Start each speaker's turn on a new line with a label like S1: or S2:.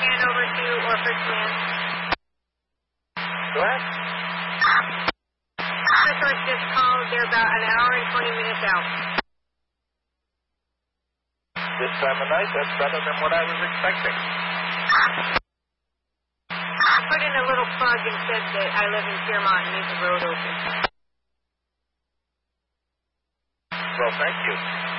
S1: Hanover to Orford Command.
S2: Go ahead.
S1: Source just called. They're about an hour and 20 minutes out.
S2: This time of night, that's better than what I was expecting.
S1: I put in a little plug and said that I live in Piermont and need the road open.
S2: Well, thank you.